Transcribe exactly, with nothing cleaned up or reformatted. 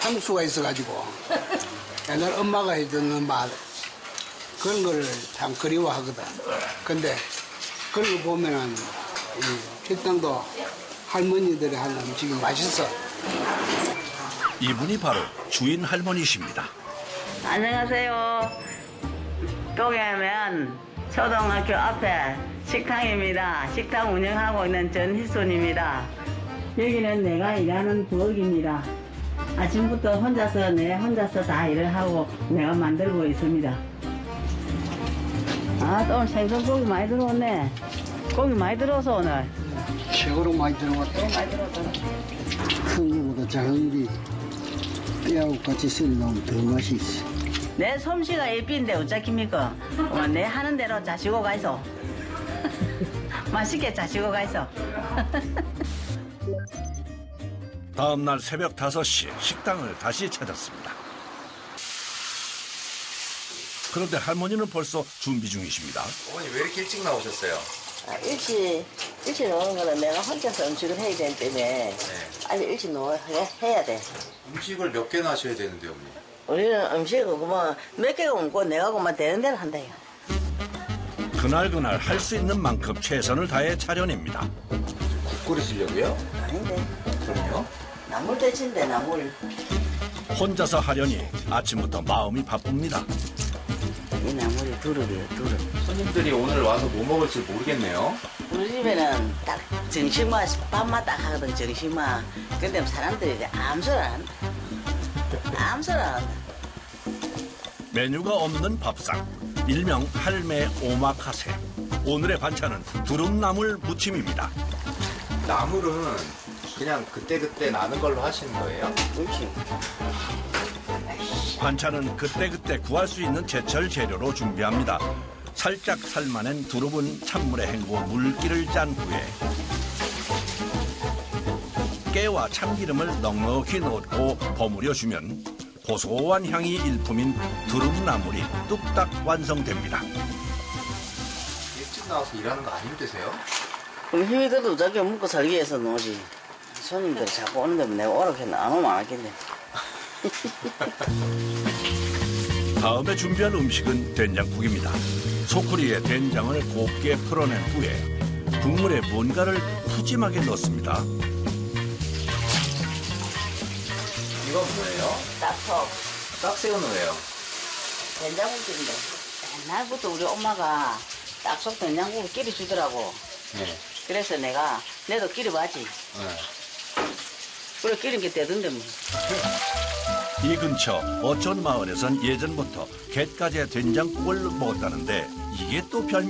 참을 수가 있어가지고 옛날 엄마가 해주는 말 그런 거를 참 그리워하거든. 근데 그런 거 보면은 이 식당도 할머니들이 하는 음식이 맛있어. 이분이 바로 주인 할머니십니다. 안녕하세요. 동해면 초등학교 앞에 식당입니다. 식당 운영하고 있는 전희순입니다. 여기는 내가 일하는 부엌입니다. 아침부터 혼자서 내 혼자서 다 일을 하고 내가 만들고 있습니다. 아, 또 오늘 생선고기 많이 들어왔네. 고기 많이 들어와서 오늘. 최고로 많이 들어왔다. 너무 많이 들어왔다. 큰 거보다 작은 게 뼈하고 같이 썰어놓으면 더 맛이 있어. 내 솜씨가 예삐인데 어쩌깁니까? 어, 내 하는 대로 자시고 가이소. 맛있게 자시고 가이소. 다음 날 새벽 다섯 시 식당을 다시 찾았습니다. 그런데 할머니는 벌써 준비 중이십니다. 어머니 왜 이렇게 일찍 나오셨어요? 아, 일찍, 일찍 나오는 거는 내가 혼자서 음식을 해야 되기 때문에 네. 아주 일찍 나와 해야 돼. 음식을 몇 개나 하셔야 되는데요, 어머니? 우리는 음식을 그만 몇 개가 옮고 내가 그만 되는 대로 한다. 그날그날 할 수 있는 만큼 최선을 다해 차려냅니다. 국 끓이시려고요? 아닌데. 그럼요. 나물 대신데 나물. 혼자서 하려니 아침부터 마음이 바쁩니다. 이 나물이 두릅이에요, 두릅. 손님들이 오늘 와서 뭐 먹을지 모르겠네요. 우리 집에는 딱 정식만 밥만 딱 하거든, 정식만. 근데 사람들이 아무 소리 안 한다. 아무 소리 안 한다. 메뉴가 없는 밥상, 일명 할매 오마카세. 오늘의 반찬은 두릅나물 무침입니다. 나물은 그냥 그때그때 나는 걸로 하시는 거예요? 그렇지. 반찬은 그때그때 구할 수 있는 제철 재료로 준비합니다. 살짝 삶아낸 두릅은 찬물에 헹구어 물기를 짠 후에 깨와 참기름을 넉넉히 넣고 버무려주면 고소한 향이 일품인 두릅나물이 뚝딱 완성됩니다. 일찍 나와서 일하는 거 안 힘드세요? 그럼 힘이 들어도 저기 먹고 살기 위해서 노지. 손님들이 자꾸 오는데 내가 오라겠네. 안 오면 안 하겠네. 다음에 준비한 음식은 된장국입니다. 소쿠리에 된장을 곱게 풀어낸 후에 국물에 뭔가를 푸짐하게 넣습니다. 이건 뭐예요? 딱속. 딱새우는 왜요? 된장국인데 옛날부터 우리 엄마가 딱속 된장국을 끼리 주더라고. 네. 그래서 내가 내도 끼리 봐지. 네. 그래 끼린 게 되던데 뭐. 이 근처 어촌 마을에선 예전부터 갯가재 된장국을 먹었다는데 이게 또 별